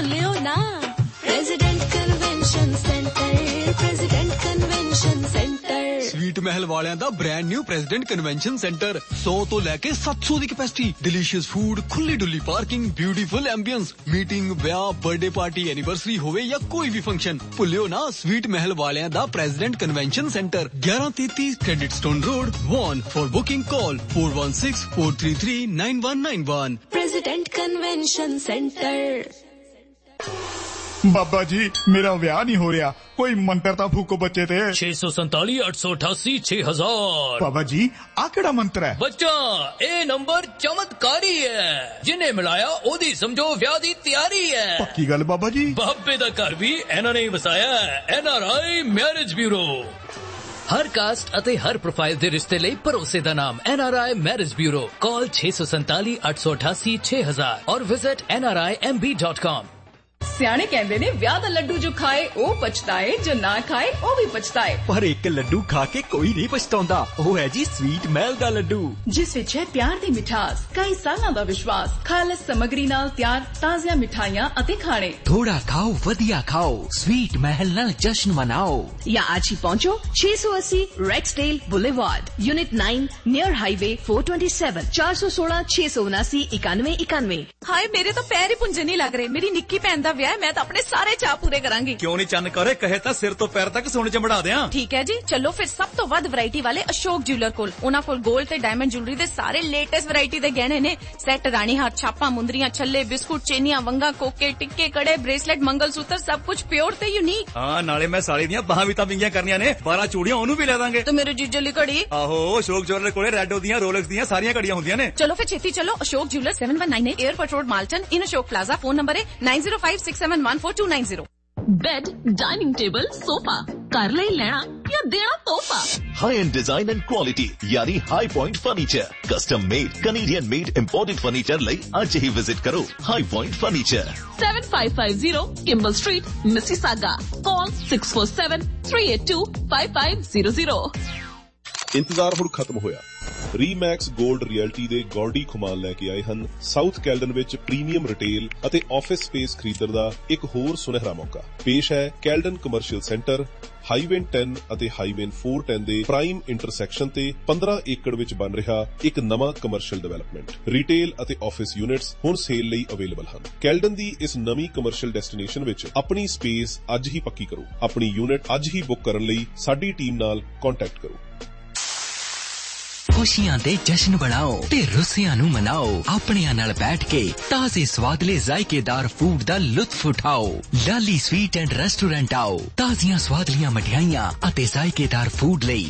भूलियो ना president convention centre, president convention centre. Sweet महल वालियां दा brand new president convention centre 100 तो लेके 700 दी कैपेसिटी, डिलीशियस फूड, खुली डुली पार्किंग, ब्यूटीफुल एम्बियंस, मीटिंग, ब्याह, birthday party, anniversary होवे या कोई भी फंक्शन, भुलियो ना स्वीट महल वालियां दा president convention centre 1133 credit stone road, von. For booking call 4164339191। President convention centre. बाबा जी मेरा ब्याह नहीं हो रहा, कोई मंत्र ता फूको बच्चे ते। 647 888 6000। बाबा जी आ केड़ा मंत्र है? बच्चा ए नंबर चमत्कारी है, जिन्हें मिलाया ओदी समझो ब्याह दी तैयारी है। पक्की गल बाबा जी? बाबे दा घर भी इन्हां ने वसाया है, NRI मैरिज ब्यूरो। हर कास्ट अते हर प्रोफाइल दे रिश्ते लई भरोसे दा नाम NRI मैरिज ब्यूरो। कॉल 647 888 6000 और विजिट nrimb.com। सियाने कहंदे ने ब्याह दा लड्डू जो खाए ओ पछताए, जो ना खाए ओ भी पछताए। पर एक लड्डू खा के कोई नहीं पछतांदा, वो है जी स्वीट महल दा लड्डू, जिस विच है प्यार दी मिठास, कई सालां दा विश्वास, खालस समग्री नाल तैयार ताज़ियां मिठाइयां अते खाने। थोड़ा खाओ वधिया खाओ, स्वीट महल नाल जश्न मनाओ। या आज ही पहुंचो 680 रेक्सडेल बुलेवार्ड, यूनिट 9 नियर हाईवे 427, 416 679 9191। हाय मेरे तो पैर ही पुंजे नहीं लग रहे, मेरी निक्की भैन दा विआह, मैं तो अपने सारे चाह पूरे करांगी। क्यों नहीं चन्न करे, कहे तां सिर तो पैर तक सोने च बढ़ा दियां। ठीक है जी, चलो फिर सब तो वध वैरायटी वाले अशोक ज्वेलर कोल। उन्हां कोल गोल्ड ते डायमंड ज्वेलरी दे सारे लेटेस्ट वैरायटी दे गहने ने, सेट, रानी हार, छापा, मुंदरियां, छल्ले, बिस्कुट, चेनियां, वंगा, कोके, टिक्के, कड़े, ब्रेसलेट, मंगलसूत्र, सब कुछ प्योर ते यूनिक। हां नाले मैं साली दियां बाहां भी तां विंगियां करनियां ने, 12 चूड़ियां ओनू भी ले दांगे। तो मेरे जीजे ली घड़ी? आहो अशोक ज्वेलर कोले रेडो दियां, रोलेक्स दियां सारियां घड़ियां हुंदियां ने। चलो फिर छेती चलो, Ashok jeweller 7198 airport road Malton इन अशोक प्लाजा। फोन नंबर है 9056714290। बेड, डाइनिंग टेबल, सोफा कर ले लेना या देना तोहफा। High and design and quality यानी high point furniture, custom made Canadian made imported furniture लई आज ही विजिट करो high point furniture, 7550 Kimbal street, Mississauga. Call 647 382 5500। इंतजार हुण खत्म होया। रीमैक्स गोल्ड रियल्टी ਦੇ ਗੌਂਡੀ ਖੁਮਾਨ ਲੈ ਕੇ ਆਏ ਹਨ ਸਾਊਥ ਕੈਲਡਨ ਵਿੱਚ ਪ੍ਰੀਮੀਅਮ ਰਿਟੇਲ ਅਤੇ ਆਫਿਸ ਸਪੇਸ ਖਰੀਦਣ ਦਾ ਇੱਕ ਹੋਰ ਸੁਨਹਿਰਾ ਮੌਕਾ। ਪੇਸ਼ ਹੈ ਕੈਲਡਨ ਕਮਰਸ਼ੀਅਲ ਸੈਂਟਰ, ਹਾਈਵੇ 10 ਅਤੇ ਹਾਈਵੇ 410 ਦੇ ਪ੍ਰਾਈਮ ਇੰਟਰਸੈਕਸ਼ਨ ਤੇ 15 ਏਕੜ ਵਿੱਚ ਬਣ ਰਿਹਾ ਇੱਕ ਨਵਾਂ ਕਮਰਸ਼ੀਅਲ ਡਿਵੈਲਪਮੈਂਟ। ਰਿਟੇਲ ਅਤੇ ਆਫਿਸ ਯੂਨਿਟਸ ਹੁਣ ਸੇਲ ਲਈ ਅਵੇਲੇਬਲ ਹਨ। ਕੈਲਡਨ ਦੀ ਇਸ ਨਵੀਂ ਕਮਰਸ਼ੀਅਲ ਡੈਸਟੀਨੇਸ਼ਨ ਵਿੱਚ ਆਪਣੀ ਸਪੇਸ ਅੱਜ ਹੀ ਪੱਕੀ ਕਰੋ। ਆਪਣੀ ਯੂਨਿਟ ਅੱਜ ਹੀ ਬੁੱਕ ਕਰਨ ਲਈ ਸਾਡੀ ਟੀਮ ਨਾਲ ਕੰਟੈਕਟ ਕਰੋ। खुशियां दे जश्न बनाओ ते रुसियां नू मनाओ, अपनियां नाल बैठ के ताजे स्वादले जायकेदार फूड दा लुत्फ उठाओ। लाली स्वीट एंड रेस्टोरेंट आओ, ताजियां स्वादलियां मठियाइयां अते जायकेदार फूड लई